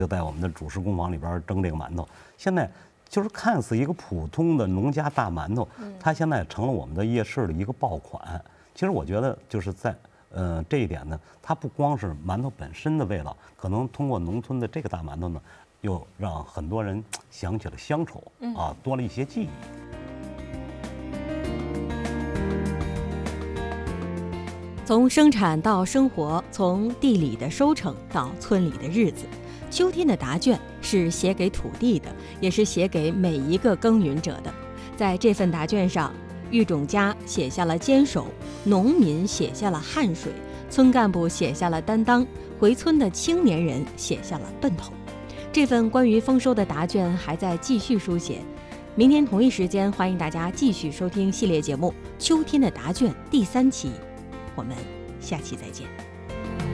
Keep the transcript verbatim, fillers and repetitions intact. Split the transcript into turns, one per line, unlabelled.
就在我们的主食工坊里边蒸这个馒头。现在就是看似一个普通的农家大馒头，它现在成了我们的夜市的一个爆款。其实我觉得就是在呃这一点呢，它不光是馒头本身的味道，可能通过农村的这个大馒头呢，又让很多人想起了乡愁啊，多了一些记忆。
从生产到生活，从地里的收成到村里的日子，秋天的答卷是写给土地的，也是写给每一个耕耘者的。在这份答卷上，育种家写下了坚守，农民写下了汗水，村干部写下了担当，回村的青年人写下了奔头。这份关于丰收的答卷还在继续书写。明天同一时间，欢迎大家继续收听系列节目《秋天的答卷》第三期。我们下期再见。